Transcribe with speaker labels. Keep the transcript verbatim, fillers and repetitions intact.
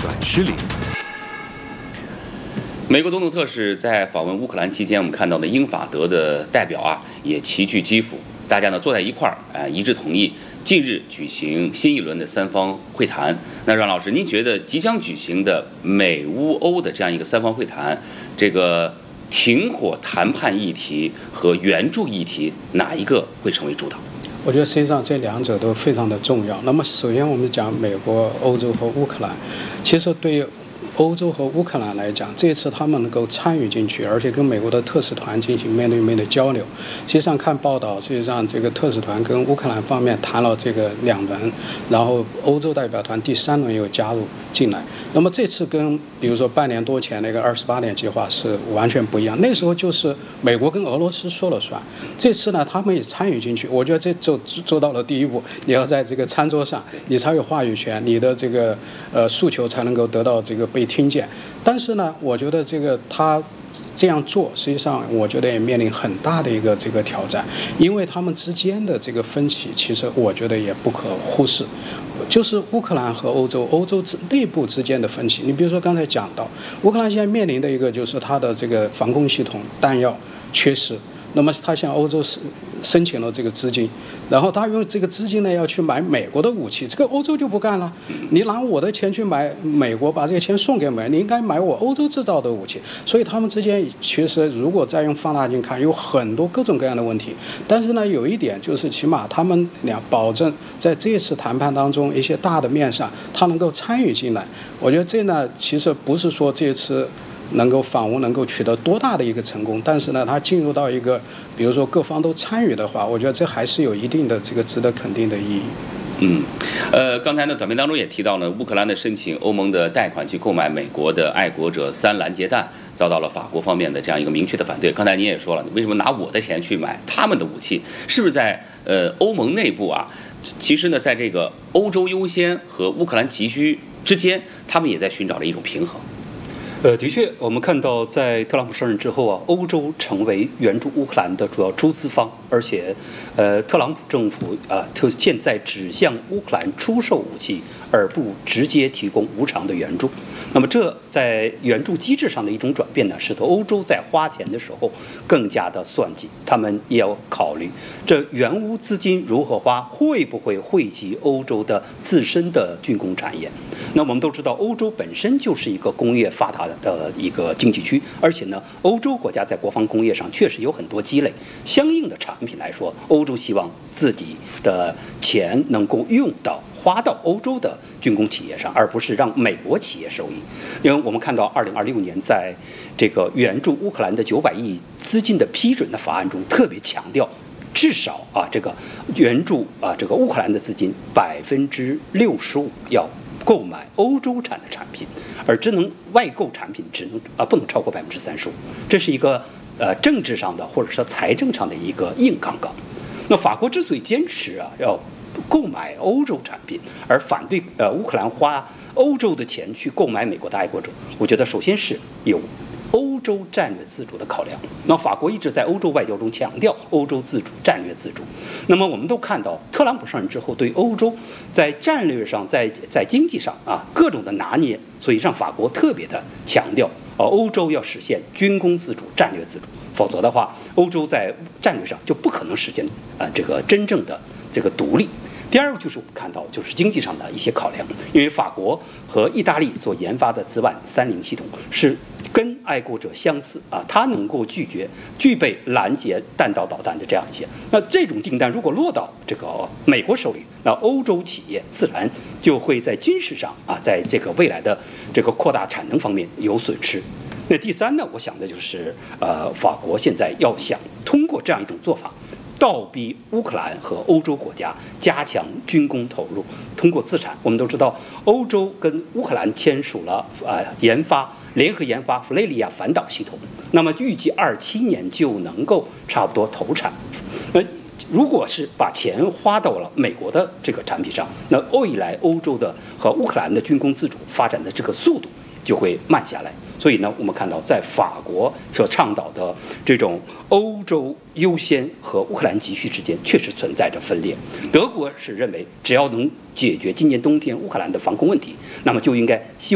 Speaker 1: 软失灵。美国总统特使在访问乌克兰期间，我们看到的英法德的代表啊，也齐聚基辅，大家呢坐在一块儿，啊，一致同意近日举行新一轮的三方会谈。那阮老师，您觉得即将举行的美乌欧的这样一个三方会谈，这个停火谈判议题和援助议题，哪一个会成为主导？
Speaker 2: 我觉得实际上这两者都非常的重要。那么首先我们讲美国、欧洲和乌克兰，其实对于欧洲和乌克兰来讲，这次他们能够参与进去，而且跟美国的特使团进行面对面的交流。实际上看报道，实际上这个特使团跟乌克兰方面谈了这个两轮，然后欧洲代表团第三轮又加入进来。那么这次跟比如说半年多前那个二十八年计划是完全不一样，那时候就是美国跟俄罗斯说了算。这次呢，他们也参与进去，我觉得这就做到了第一步。你要在这个餐桌上，你才有话语权，你的这个呃诉求才能够得到这个被听见。但是呢，我觉得这个他这样做，实际上我觉得也面临很大的一个这个挑战，因为他们之间的这个分歧，其实我觉得也不可忽视。就是乌克兰和欧洲、欧洲内部之间的分歧。你比如说刚才讲到，乌克兰现在面临的一个就是它的这个防空系统弹药缺失。那么他向欧洲申请了这个资金，然后他用这个资金呢要去买美国的武器，这个欧洲就不干了。你拿我的钱去买美国，把这个钱送给美国，你应该买我欧洲制造的武器。所以他们之间其实如果再用放大镜看，有很多各种各样的问题。但是呢，有一点就是起码他们俩保证在这一次谈判当中一些大的面上，他能够参与进来。我觉得这呢，其实不是说这次能够访问能够取得多大的一个成功，但是呢，它进入到一个比如说各方都参与的话，我觉得这还是有一定的这个值得肯定的意义。
Speaker 1: 嗯，呃，刚才呢短片当中也提到呢，乌克兰的申请欧盟的贷款去购买美国的爱国者三拦截弹，遭到了法国方面的这样一个明确的反对。刚才您也说了，为什么拿我的钱去买他们的武器？是不是在呃欧盟内部啊？其实呢，在这个欧洲优先和乌克兰急需之间，他们也在寻找着一种平衡。
Speaker 3: 呃，的确，我们看到在特朗普上任之后啊，欧洲成为援助乌克兰的主要出资方，而且，呃，特朗普政府啊，特现在只向乌克兰出售武器，而不直接提供无偿的援助。那么，这在援助机制上的一种转变呢，使得欧洲在花钱的时候更加的算计，他们也要考虑这援乌资金如何花，会不会惠及欧洲的自身的军工产业。那我们都知道，欧洲本身就是一个工业发达的一个经济区，而且呢，欧洲国家在国防工业上确实有很多积累，相应的产品来说，欧洲希望自己的钱能够用到花到欧洲的军工企业上，而不是让美国企业受益。因为我们看到二零二六年在这个援助乌克兰的九百亿资金的批准的法案中，特别强调，至少啊，这个援助啊，这个乌克兰的资金百分之六十五要购买欧洲产的产品，而只能外购产品只能啊不能超过百分之三十五，这是一个呃政治上的或者说财政上的一个硬杠杠。那法国之所以坚持啊要购买欧洲产品，而反对呃乌克兰花欧洲的钱去购买美国的爱国者，我觉得首先是有欧洲战略自主的考量。那法国一直在欧洲外交中强调欧洲自主、战略自主。那么我们都看到，特朗普上任之后，对欧洲在战略上、在在经济上啊各种的拿捏，所以让法国特别的强调，呃，欧洲要实现军工自主、战略自主，否则的话，欧洲在战略上就不可能实现啊、呃、这个真正的这个独立。第二个就是我们看到，就是经济上的一些考量，因为法国和意大利所研发的紫菀三零系统是跟爱国者相似啊，它能够拒绝具备拦截弹道导弹的这样一些。那这种订单如果落到这个美国手里，那欧洲企业自然就会在军事上啊，在这个未来的这个扩大产能方面有损失。那第三呢，我想的就是呃，法国现在要想通过这样一种做法，倒逼乌克兰和欧洲国家加强军工投入，通过资产。我们都知道，欧洲跟乌克兰签署了呃研发联合研发弗雷利亚反导系统，那么预计二七年就能够差不多投产。那如果是把钱花到了美国的这个产品上，那未来欧洲的和乌克兰的军工自主发展的这个速度就会慢下来。所以呢，我们看到在法国所倡导的这种欧洲优先和乌克兰急需之间，确实存在着分裂。德国是认为，只要能解决今年冬天乌克兰的防空问题，那么就应该希